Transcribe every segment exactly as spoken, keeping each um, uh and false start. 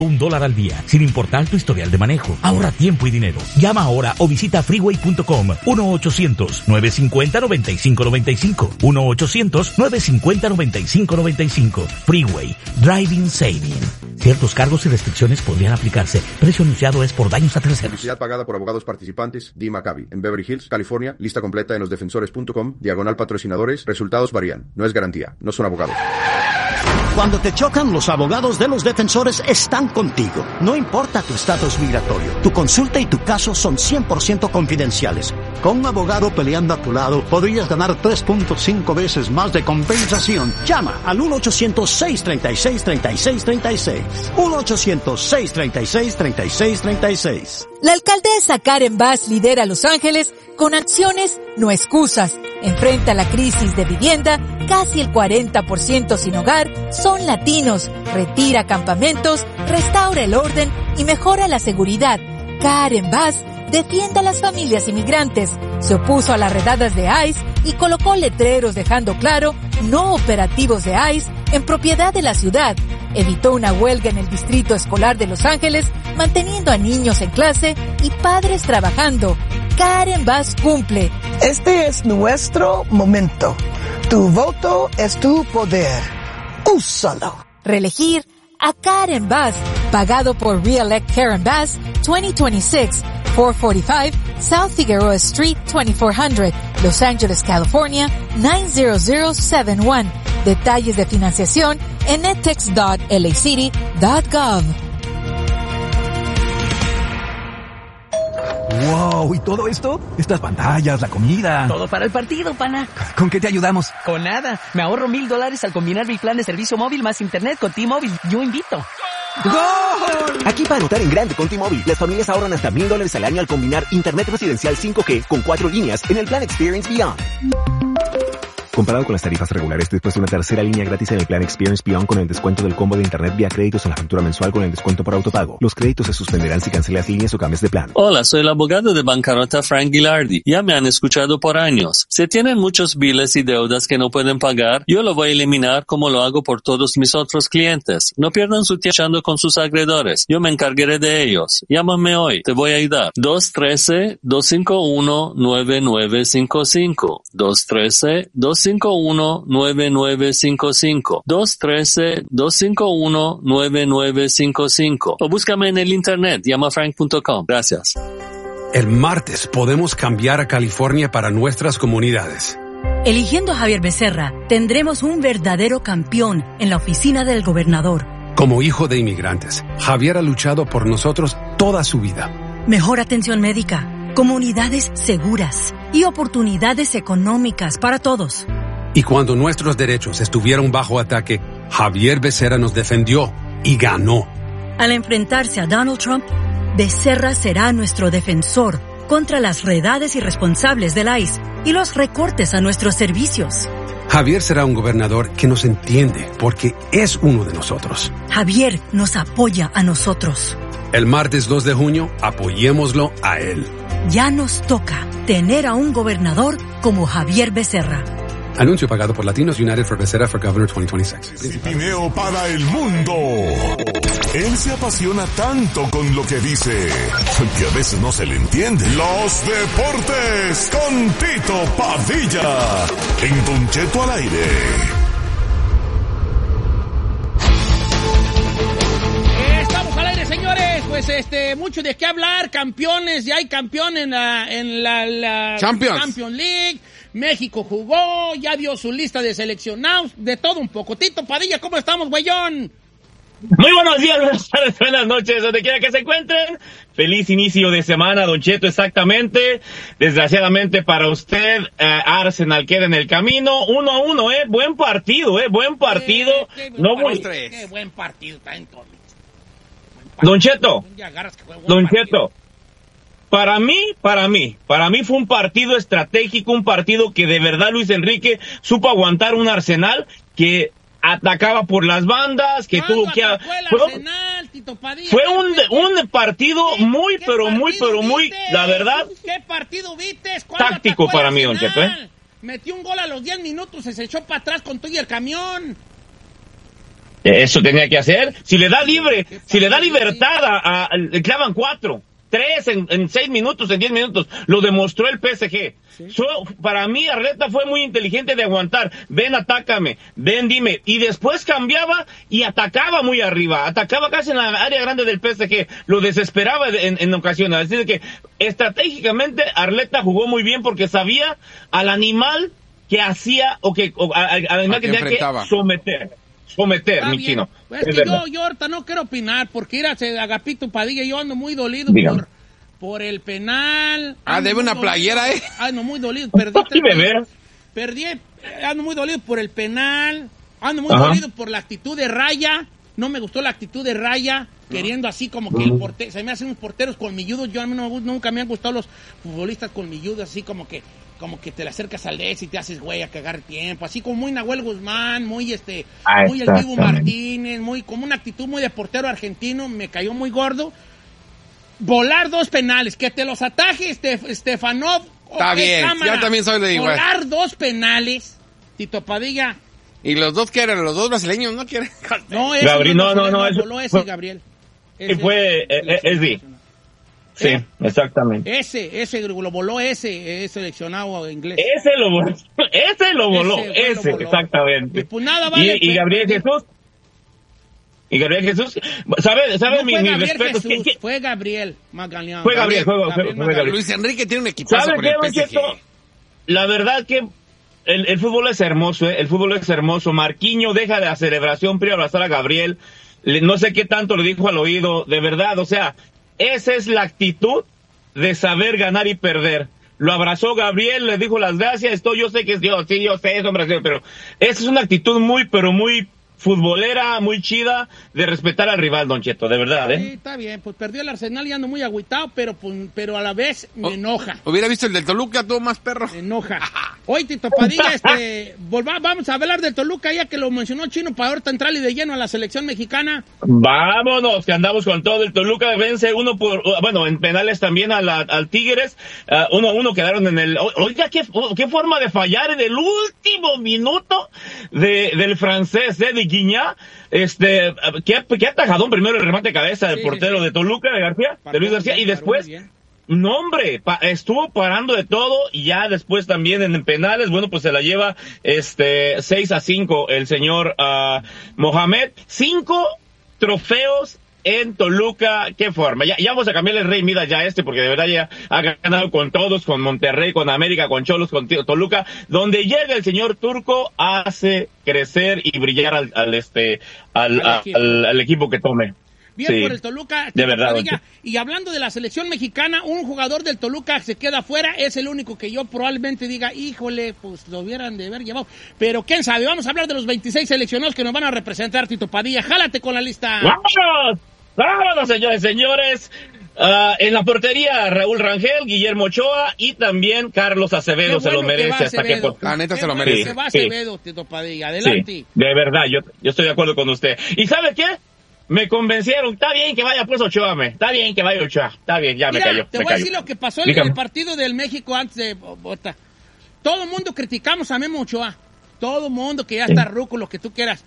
Un dólar al día, sin importar tu historial de manejo. Ahorra tiempo y dinero. Llama ahora o visita freeway punto com. uno ochocientos, nueve cinco cero, nueve cinco nueve cinco. uno ochocientos, nueve cinco cero, nueve cinco nueve cinco. Freeway. Driving Saving. Ciertos cargos y restricciones podrían aplicarse. Precio anunciado es por daños a terceros. Publicidad pagada por abogados participantes. D. Maccabi. En Beverly Hills, California. Lista completa en los defensores punto com. Diagonal patrocinadores. Resultados varían. No es garantía. No son abogados. Cuando te chocan, los abogados de los defensores están contigo. No importa tu estatus migratorio, tu consulta y tu caso son cien por ciento confidenciales. Con un abogado peleando a tu lado, podrías ganar tres punto cinco veces más de compensación. Llama al uno ochocientos, seis tres seis, tres seis tres seis. uno ochocientos, seis tres seis, tres seis tres seis. La alcaldesa Karen Bass lidera Los Ángeles con acciones, no excusas. Enfrenta la crisis de vivienda, casi el cuarenta por ciento sin hogar son latinos. Retira campamentos, restaura el orden y mejora la seguridad. Karen Bass defiende a las familias inmigrantes. Se opuso a las redadas de ICE y colocó letreros dejando claro no operativos de ICE en propiedad de la ciudad. Evitó una huelga en el distrito escolar de Los Ángeles, manteniendo a niños en clase y padres trabajando. Karen Bass cumple. Este es nuestro momento. Tu voto es tu poder. Úsalo. Reelegir a Karen Bass, pagado por Re-elect Karen Bass, veinte veintiséis, cuatrocientos cuarenta y cinco South Figueroa Street, veinticuatro hundred, Los Ángeles, California, nueve cero cero siete uno. Detalles de financiación en edtex punto l a city punto gov. Wow, ¿y todo esto? Estas pantallas, la comida. Todo para el partido, pana. ¿Con qué te ayudamos? Con nada. Me ahorro mil dólares al combinar mi plan de servicio móvil más internet con T-Mobile. Yo invito. ¡Gol! Aquí para anotar en grande con T-Mobile, las familias ahorran hasta mil dólares al año al combinar internet residencial cinco G con cuatro líneas en el plan Experience Beyond. Comparado con las tarifas regulares, después de una tercera línea gratis en el plan Experience Beyond con el descuento del combo de internet vía créditos en la factura mensual con el descuento por autopago. Los créditos se suspenderán si cancelas líneas o cambias de plan. Hola, soy el abogado de bancarrota Frank Gilardi. Ya me han escuchado por años. Si tienen muchos biles y deudas que no pueden pagar, yo lo voy a eliminar como lo hago por todos mis otros clientes. No pierdan su tiempo luchando con sus acreedores. Yo me encargaré de ellos. Llámame hoy. Te voy a ayudar. dos uno tres, dos cinco uno, nueve nueve cinco cinco. dos uno tres, dos cinco uno, nueve nueve cinco cinco. dos uno tres, dos cinco uno, nueve nueve cinco cinco. O búscame en el internet. llama frank punto com. Gracias. El martes podemos cambiar a California para nuestras comunidades. Eligiendo a Javier Becerra, tendremos un verdadero campeón en la oficina del gobernador. Como hijo de inmigrantes, Javier ha luchado por nosotros toda su vida. Mejor atención médica, comunidades seguras y oportunidades económicas para todos. Y cuando nuestros derechos estuvieron bajo ataque, Javier Becerra nos defendió y ganó. Al enfrentarse a Donald Trump, Becerra será nuestro defensor contra las redades irresponsables del I C E y los recortes a nuestros servicios. Javier será un gobernador que nos entiende porque es uno de nosotros. Javier nos apoya a nosotros. El martes dos de junio, apoyémoslo a él. Ya nos toca tener a un gobernador como Javier Becerra. Anuncio pagado por Latinos United for Becerra for Governor veinte veintiséis. Principineo para el mundo. Él se apasiona tanto con lo que dice que a veces no se le entiende. Los deportes con Tito Padilla en Don Cheto al aire. Estamos al aire, señores. Pues este, mucho de qué hablar. Campeones, ya hay campeón en la, en la, la Champions. Champions League. México jugó, ya dio su lista de seleccionados, de todo un poco. Tito Padilla, ¿cómo estamos, güeyón? Muy buenos días, buenas tardes, buenas noches, donde quiera que se encuentren. Feliz inicio de semana, Don Cheto, exactamente. Desgraciadamente para usted, eh, Arsenal queda en el camino. Uno a uno, ¿eh? Buen partido, ¿eh? Buen partido. Qué, qué buen no partido, muy... qué buen partido está en todo. Don Cheto, Don Cheto. Para mí, para mí, para mí fue un partido estratégico, un partido que de verdad Luis Enrique supo aguantar un Arsenal que atacaba por las bandas, que tuvo que... Fue, Arsenal, Tito Padilla, fue un, un partido muy, pero muy, pero muy, viste? la verdad... ¿Qué partido viste? Táctico para mí, Don Cheto, ¿eh? Metió un gol a los diez minutos, se echó para atrás con todo y el camión. Eso tenía que hacer. Si le da libre, si le da libertad a, a le clavan cuatro, tres en, en seis minutos, en diez minutos. Lo demostró el P S G. ¿Sí? So, para mí, Arleta fue muy inteligente de aguantar. Ven, atácame. Ven, dime. Y después cambiaba y atacaba muy arriba. Atacaba casi en la área grande del P S G. Lo desesperaba en, en ocasiones. Es decir, que estratégicamente Arleta jugó muy bien porque sabía al animal que hacía o que o, al animal que tenía que someter. Someter, mi chino. Pues es que yo, yo ahorita no quiero opinar, porque ir a Agapito Padilla, yo ando muy dolido por, por el penal. Ah, debe una dolido, playera, ¿eh? Ando muy dolido, perdí. Sí, bebé. Perdí, ando muy dolido por el penal, ando muy Ajá. dolido por la actitud de Raya, no me gustó la actitud de Raya, no. queriendo así como que el portero, se me hacen unos porteros colmilludos, yo a mí no me, nunca me han gustado los futbolistas colmilludos, así como que como que te le acercas al D S y te haces güey a cagar tiempo, así como muy Nahuel Guzmán, muy este, ah, muy el Dibu Martínez, muy como una actitud muy de portero argentino, me cayó muy gordo. Volar dos penales, que te los ataje Estef, Stefanov. Está bien, cámara, ya también soy de igual. Volar dos penales, Tito Padilla. ¿Y los dos que eran? ¿Los dos brasileños no quieren? No, ese Gabriel, no, no, no, no, eso voló ese fue, Gabriel. Ese fue, es de. Sí, ¿Eh? exactamente. Ese, ese lo voló ese, ese seleccionado inglés. Ese lo voló, ese lo voló, ese, ese lo voló. Exactamente. Y, pues nada, vale, y, y Gabriel pues, Jesús, y Gabriel Jesús, ¿sabe, sabe no mi, mi respeto? Jesús, ¿Qué, qué? Fue Gabriel Magallán. Fue Gabriel, fue, Gabriel, fue, fue Gabriel. Luis Enrique tiene un equipazo ¿Sabe con el P S G? Cheto? La verdad que el, el fútbol es hermoso, ¿eh? El fútbol es hermoso. Marquinho deja de la celebración para abrazar a Gabriel. Le, no sé qué tanto le dijo al oído, de verdad, o sea, esa es la actitud de saber ganar y perder. Lo abrazó Gabriel, le dijo las gracias, esto yo sé que es Dios, sí, yo sé, es un brasileño, pero esa es una actitud muy, pero muy futbolera, muy chida, de respetar al rival, Don Cheto, de verdad, ¿eh? Sí, está bien, pues perdió el Arsenal y ando muy agüitado, pero pues, pero a la vez me enoja. Hubiera visto el del Toluca, todo más perro. Me enoja. Hoy, Tito Padilla, este, volva, vamos a hablar del Toluca, ya que lo mencionó Chino, para ahorita entrarle de lleno a la selección mexicana. Vámonos, que andamos con todo. El Toluca vence uno por, bueno, en penales también a la, al Tigres, uh, uno a uno quedaron en el, oiga, qué, qué forma de fallar en el último minuto de, del francés, ¿eh? De Guiñá, este, qué, qué atajadón primero el remate de cabeza del sí, portero sí. de Toluca, de García, paró de Luis García, bien, y después, no hombre, pa, estuvo parando de todo, y ya después también en penales, bueno, pues se la lleva, este, seis a cinco el señor, uh, Mohamed, cinco trofeos en Toluca, qué forma. Ya, ya vamos a cambiarle el Rey Midas ya este, porque de verdad ya ha ganado con todos, con Monterrey, con América, con Cholos, con Toluca. Donde llega el señor Turco, hace crecer y brillar al, al este, al, al, equipo. Al, al equipo que tome. Bien sí, por el Toluca. De verdad. Diga, y hablando de la selección mexicana, un jugador del Toluca se queda afuera, es el único que yo probablemente diga, híjole, pues lo hubieran de haber llevado. Pero quién sabe, vamos a hablar de los veintiséis seleccionados que nos van a representar, Tito Padilla. Jálate con la lista. ¡Vámonos! ¡Vámonos, señores, señores! Uh, en la portería, Raúl Rangel, Guillermo Ochoa y también Carlos Acevedo. Bueno se lo merece. Hasta que por... La neta se lo merece. Se va Acevedo, sí. Tito Padilla. Adelante. Sí, de verdad, yo, yo estoy de acuerdo con usted. ¿Y sabe qué? Me convencieron. Está bien que vaya pues Ochoa, me. Está bien que vaya Ochoa. Está bien, ya Mira, me cayó. Te me voy cayó. a decir lo que pasó en el partido del México antes de Bota. Todo el mundo criticamos a Memo Ochoa. Todo el mundo que ya está ruco, lo que tú quieras.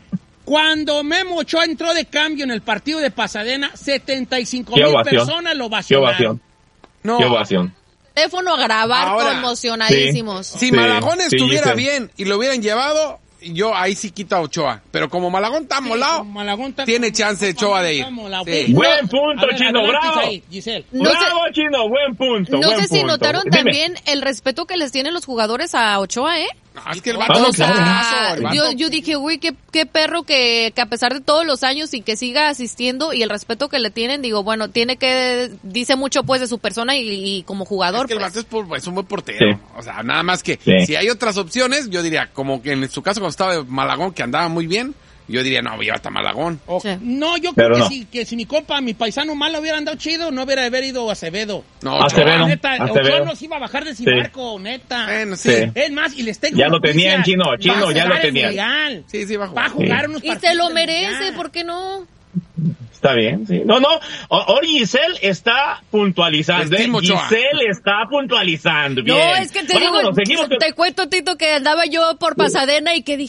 Cuando Memo Ochoa entró de cambio en el partido de Pasadena, setenta y cinco mil personas lo ovacionaron. ¿Qué ovación? No. ¿Qué ovación? Teléfono a grabar, ahora, conmocionadísimos. Sí. Si sí, Malagón estuviera sí, bien y lo hubieran llevado, yo ahí sí quito a Ochoa. Pero como Malagón está sí, molado, Malagón está tiene chance Ochoa de ir. Sí. Buen punto, ver, Chino, bravo. Ahí, no bravo, sé, Chino, buen punto. No buen sé punto. si notaron Dime. también el respeto que les tienen los jugadores a Ochoa, ¿eh? No, es que el vato o sea, el vato. Yo, yo dije, uy, qué, qué perro que, que a pesar de todos los años y que siga asistiendo y el respeto que le tienen, digo, bueno, tiene que, dice mucho pues de su persona y, y como jugador. Es que pues. el vato es, por, es un buen portero. Sí. O sea, nada más que sí. Si hay otras opciones, yo diría, como que en su caso cuando estaba Malagón, que andaba muy bien, yo diría, no, voy a hasta Malagón. Oh, sí. No, yo Pero creo que, no. si, que si mi compa, mi paisano malo hubiera andado chido, no hubiera haber ido a Acevedo. No, Acevedo. Neta, Acevedo. Ochoa nos iba a bajar de ese barco, sí. neta. Bueno, sí. sí. Es más, y les tengo Ya lo tenían, Chino, Chino, ya lo tenían. Legal. Sí, sí, va a jugar. Va a jugar sí. unos partidos. Y se lo merece, ¿por qué no? Está bien, sí. No, no, Ori Giselle está puntualizando, ¿eh? Giselle está puntualizando, bien. No, es que te Vámonos, digo, te, te cuento, Tito, que andaba yo por Pasadena y que dije,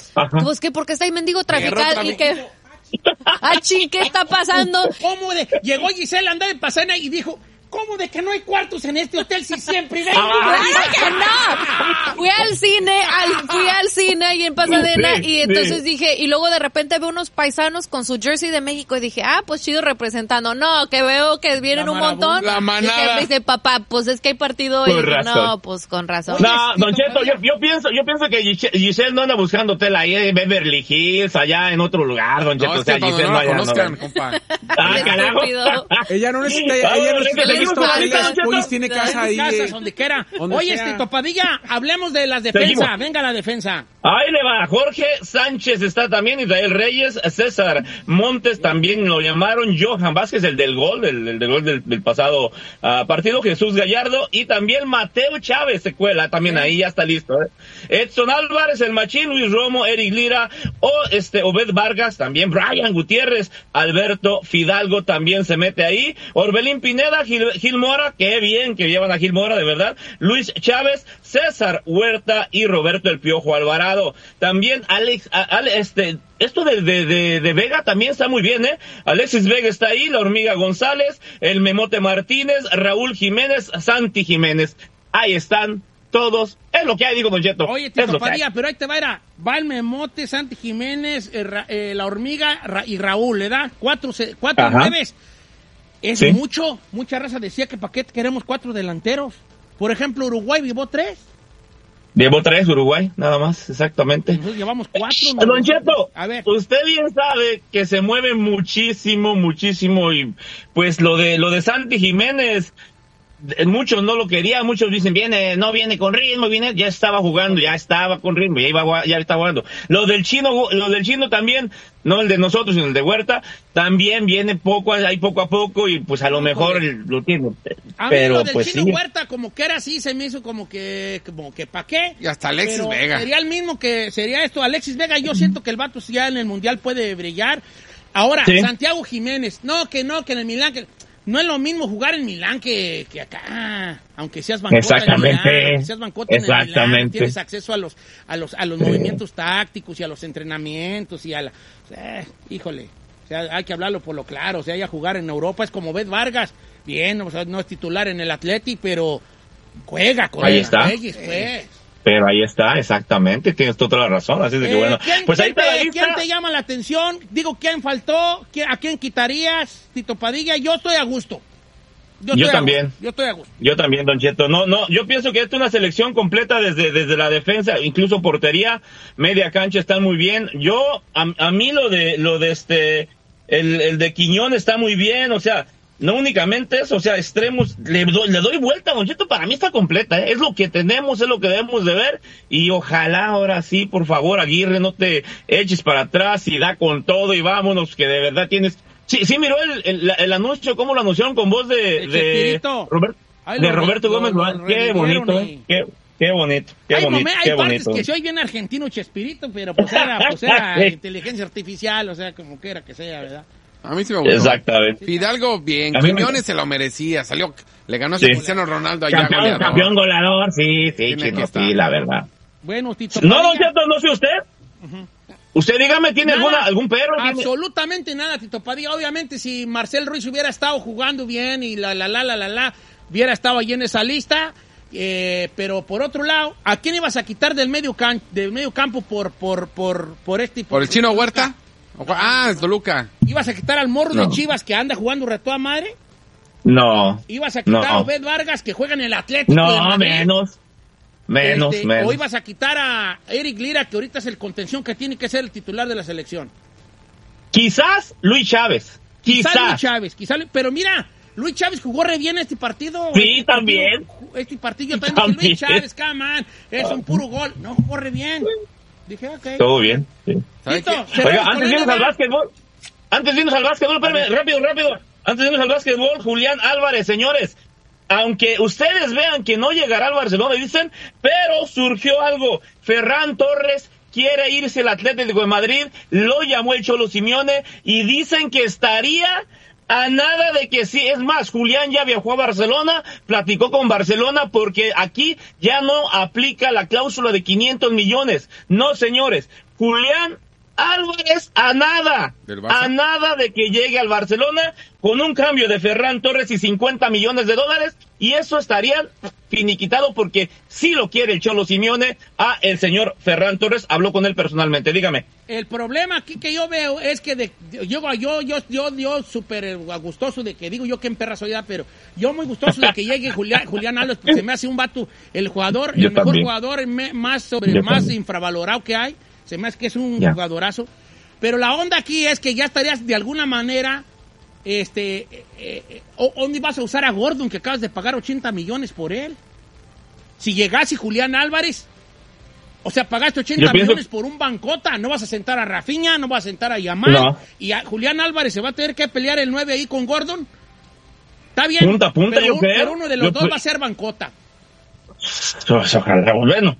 Ajá. Pues que porque está ahí mendigo trafical y que... ¡Ah, ching! ¿Qué está pasando? ¿Cómo de...? Llegó Giselle, andaba en Pasadena y dijo... ¿Cómo de que no hay cuartos en este hotel si siempre vengo? ¡Claro que no! Fui al cine, al, fui al cine y en Pasadena sí, y entonces sí. dije, y luego de repente veo unos paisanos con su jersey de México y dije, ah, pues chido representando. No, que veo que vienen la un montón. La manada. Y dice, papá, pues es que hay partido con y razón. no, pues con razón. No, Don Cheto, yo, yo pienso, yo pienso que Giselle no anda buscando hotel ahí en Beverly Hills, allá en otro lugar, Don Cheto. No, o sea, Giselle no, no la allá, conozcan, no. compa. Ah, carajo. Ella no necesita, ella no necesita. Pues tiene casa ahí. Casas, donde quiera. Donde Oye, sea. Tito Padilla, hablemos de las defensas. Seguimos. Venga la defensa. Ahí le va, Jorge Sánchez está también, Israel Reyes, César Montes también lo llamaron, Johan Vázquez, el del gol, el, el del gol del, del pasado uh, partido, Jesús Gallardo, y también Mateo Chávez se cuela, también ¿Eh? ahí ya está listo. ¿eh? Edson Álvarez, el Machín, Luis Romo, Eric Lira, o este Obed Vargas, también Brian Gutiérrez, Alberto Fidalgo también se mete ahí, Orbelín Pineda, Gil, Gil Mora, qué bien que llevan a Gil Mora, de verdad, Luis Chávez, César Huerta y Roberto El Piojo Alvarado. También Alex, a, a, este, esto de, de, de, de Vega también está muy bien, ¿eh? Alexis Vega está ahí, la Hormiga González, el Memote Martínez, Raúl Jiménez, Santi Jiménez. Ahí están todos. Es lo que hay, digo, Don Cheto. Oye, Tito Padilla, pero ahí te va, era, va el Memote, Santi Jiménez, eh, Ra, eh, la Hormiga Ra, y Raúl, ¿le da? Cuatro, cuatro nueves. Es ¿Sí? mucho, mucha raza decía que para qué queremos cuatro delanteros. Por ejemplo, Uruguay llevó tres. Llevó tres Uruguay, nada más, exactamente. Nosotros llevamos cuatro. ¿no? Don Cheto, a ver. Usted bien sabe que se mueve muchísimo, muchísimo, y pues lo de lo de Santi Jiménez, muchos no lo querían, muchos dicen, viene, no viene con ritmo, viene, ya estaba jugando, ya estaba con ritmo, ya iba, ya estaba jugando. Lo del chino, lo del chino también, no el de nosotros, sino el de Huerta, también viene poco, ahí poco a poco, y pues a lo mejor lo tiene. A pero mí lo del pues chino sí. Huerta como que era así, se me hizo como que, como que ¿pa' qué? Y hasta Alexis pero Vega. Sería el mismo que, sería esto, Alexis Vega, yo siento que el vato ya en el Mundial puede brillar. Ahora, ¿Sí? Santiago Jiménez, no, que no, que en el Milán, que... No es lo mismo jugar en Milán que, que acá, aunque seas bancota Exactamente. en Milán, aunque seas bancota en Exactamente. el Milán, tienes acceso a los a los a los sí. movimientos tácticos y a los entrenamientos y a la, eh, híjole, o sea, hay que hablarlo por lo claro, o sea, ya jugar en Europa es como Obed Vargas, bien, o sea, no es titular en el Athletic, pero juega con ahí el está. Reyes, pues. Pero ahí está, exactamente, tienes toda la razón, así de que eh, bueno. ¿quién, pues ahí ¿quién, está te, la lista? ¿Quién te llama la atención? Digo, ¿quién faltó? ¿A quién quitarías? Tito Padilla, yo estoy a gusto. Yo, yo también. Gusto, yo estoy a gusto. Yo también, Don Cheto. No, no, yo pienso que esta es una selección completa desde, desde la defensa, incluso portería, media cancha están muy bien. Yo, a, a mí lo de, lo de este, el, el de Quiñón está muy bien, o sea, no únicamente eso, o sea, extremos, le doy, le doy vuelta, Don Cheto, para mí está completa, ¿eh? Es lo que tenemos, es lo que debemos de ver, y ojalá ahora sí, por favor, Aguirre, no te eches para atrás y da con todo y vámonos, que de verdad tienes... Sí, sí, miró el, el, el anuncio, cómo lo anunciaron con voz de, de, Robert, Ay, de lo, Roberto lo, Gómez. lo, lo, qué bonito, eh, qué, qué bonito, qué hay bonito, momento, qué hay bonito. partes que soy bien argentino Chespirito, pero pues era, pues era inteligencia artificial, o sea, como quiera que sea, ¿verdad? A mí sí me gustó. Exactamente. Fidalgo bien, Quiñones me... se lo merecía, salió, le ganó a sí. Cristiano Ronaldo allá. Campeón goleador, campeón goleador, sí, sí, chino, sí, la verdad. Bueno, Tito. No, Don Cheto, no sé usted. Uh-huh. Usted dígame, ¿tiene nada, alguna, algún perro? Absolutamente nada, Tito Padilla. Obviamente, si Marcel Ruiz hubiera estado jugando bien y la, la, la, la, la, la, hubiera estado allí en esa lista. Eh, pero por otro lado, ¿a quién ibas a quitar del medio, can, del medio campo por, por, por, por este? ¿Por, ¿Por el Chino Huerta? Ah, es Toluca. ¿Ibas a quitar al morro no. de Chivas que anda jugando reto a madre? No. ¿Ibas a quitar no. a Obed Vargas que juega en el Atlético? No, menos. Menos, este, menos. ¿O ibas a quitar a Eric Lira, que ahorita es el contención que tiene que ser el titular de la selección? Quizás Luis Chávez. Quizás. Quizás Luis Chávez. Quizás, pero mira, Luis Chávez jugó re bien este partido. Sí, este también. Partido, este partido también. también. Luis Chávez, come on, es un puro gol. No jugó re bien. Dije, ok. Todo bien. Sí. Listo, Oiga, antes de irnos al básquetbol. Antes de irnos al básquetbol, espérame, rápido, rápido. Antes de irnos al básquetbol, Julián Álvarez, señores. Aunque ustedes vean que no llegará al Barcelona, dicen, pero surgió algo. Ferran Torres quiere irse al Atlético de Madrid, lo llamó el Cholo Simeone y dicen que estaría a nada de que sí. Es más, Julián ya viajó a Barcelona, platicó con Barcelona porque aquí ya no aplica la cláusula de quinientos millones. No, señores. Julián Álvarez a nada, a nada de que llegue al Barcelona con un cambio de Ferran Torres y cincuenta millones de dólares, y eso estaría finiquitado porque sí lo quiere el Cholo Simeone a el señor Ferran Torres. Habló con él personalmente, dígame. El problema aquí que yo veo es que de, yo yo yo yo yo súper gustoso de que digo yo que en perra soy, pero yo muy gustoso de que llegue Julián Julián Álvarez, porque se me hace un vato, el jugador, yo el mejor también. jugador me, más sobre yo más también. infravalorado que hay. Se me hace que es un ya. jugadorazo. Pero la onda aquí es que ya estarías de alguna manera, este, eh, eh, ¿dónde vas a usar a Gordon, que acabas de pagar ochenta millones por él? Si llegase Julián Álvarez, o sea, pagaste ochenta pienso... millones por un bancota, no vas a sentar a Rafinha, no vas a sentar a Yamal, no. y a Julián Álvarez se va a tener que pelear el nueve ahí con Gordon. Está bien, punta, punta, pero, yo un, creo. pero uno de los yo dos pues... va a ser bancota. Ojalá, bueno.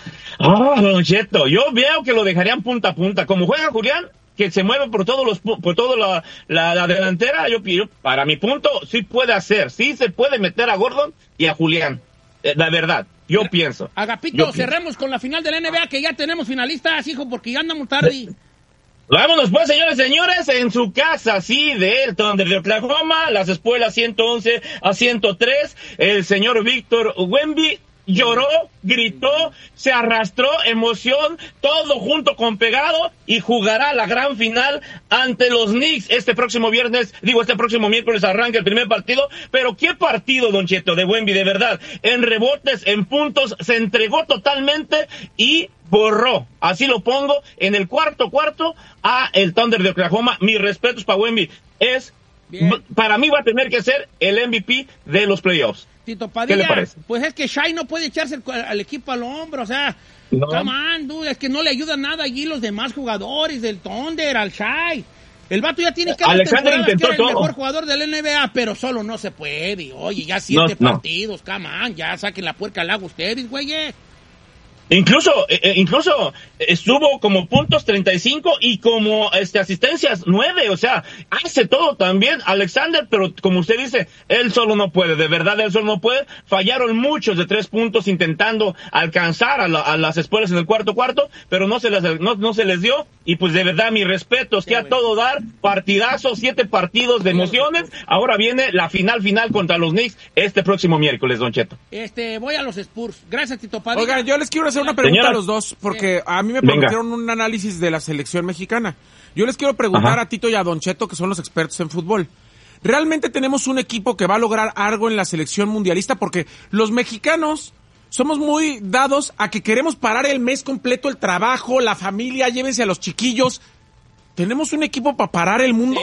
Ah, oh, Don Cheto, yo veo que lo dejarían punta a punta. Como juega Julián, que se mueve por todos los por toda la, la, la delantera, yo, yo para mi punto sí puede hacer, sí se puede meter a Gordon y a Julián. Eh, la verdad, yo Pero, pienso. Agapito, yo cerremos pienso. con la final de la N B A, que ya tenemos finalistas, hijo, porque ya andamos tarde. Vámonos pues, señores, señores, en su casa, sí, de el Thunder de Oklahoma, las espuelas ciento once a ciento tres, el señor Víctor Wemby lloró, gritó, se arrastró, emoción, todo junto con pegado, y jugará la gran final ante los Knicks este próximo viernes, digo, este próximo miércoles arranca el primer partido. Pero qué partido, Don Cheto, de Wemby, de verdad, en rebotes, en puntos, se entregó totalmente y borró, así lo pongo, en el cuarto cuarto a el Thunder de Oklahoma. Mis respetos para Wemby, es, Bien. para mí va a tener que ser el M V P de los playoffs. Tito Padilla, ¿qué le parece? Pues es que Shai no puede echarse el, al equipo al hombro, o sea, no. come on, dude, es que no le ayuda nada allí los demás jugadores del Thunder, al Shai. El vato ya tiene que Alexander intentó que era el todo. mejor jugador del N B A, pero solo no se puede. Oye, ya siete no, partidos, no. come on, ya saquen la puerca al agua ustedes, güeyes. Incluso, eh, incluso estuvo como puntos treinta y cinco y como este asistencias nueve, o sea, hace todo también Alexander, pero como usted dice, él solo no puede, de verdad él solo no puede. Fallaron muchos de tres puntos intentando alcanzar a, la, a las espuelas en el cuarto cuarto, pero no se les no, no se les dio, y pues de verdad mis respetos, que a todo dar, partidazo, siete partidos de emociones. Ahora viene la final final contra los Knicks este próximo miércoles, Don Cheto. Este, voy a los Spurs. Gracias, Tito Padilla. Oigan, yo les quiero hacer una pregunta Señora. a los dos, porque a mí me prometieron un análisis de la selección mexicana. Yo les quiero preguntar Ajá. a Tito y a Don Cheto, que son los expertos en fútbol. ¿Realmente tenemos un equipo que va a lograr algo en la selección mundialista? Porque los mexicanos somos muy dados a que queremos parar el mes completo el trabajo, la familia, llévense a los chiquillos. ¿Tenemos un equipo para parar el mundo?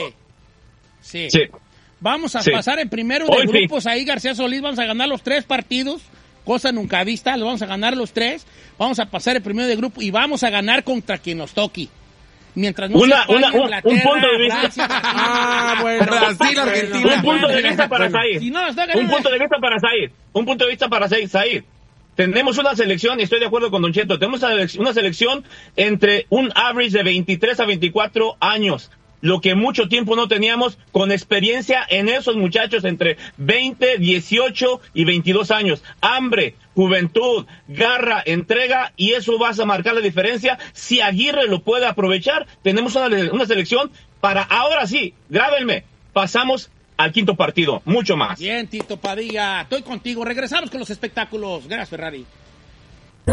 Sí. sí. sí. Vamos a sí. pasar en primero de Hoy grupos sí. ahí, García Solís, vamos a ganar los tres partidos. Cosa nunca vista, los vamos a ganar los tres, vamos a pasar el primero de grupo y vamos a ganar contra quien nos toque. Mientras no una, España, una, Inglaterra, un punto de vista. Francia, ah, bueno, Brasil, Argentina. Un punto de vista para Said. Si no un punto de vista para Said. Un punto de vista para Said. Said. Tenemos una selección, y estoy de acuerdo con Don Cheto, tenemos una selección entre un average de veintitrés a veinticuatro años. Lo que mucho tiempo no teníamos, con experiencia en esos muchachos entre veinte, dieciocho y veintidós años. Hambre, juventud, garra, entrega, y eso vas a marcar la diferencia. Si Aguirre lo puede aprovechar, tenemos una, una selección para, ahora sí, grábenme, pasamos al quinto partido, mucho más. Bien, Tito Padilla, estoy contigo. Regresamos con los espectáculos. Gracias, Ferrari.